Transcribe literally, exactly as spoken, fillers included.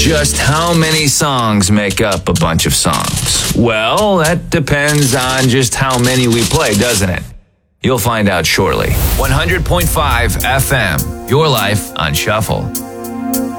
Just how many songs make up a bunch of songs? Well, that depends on just how many we play, doesn't it? You'll find out shortly. one hundred point five F M, your life on Shuffle.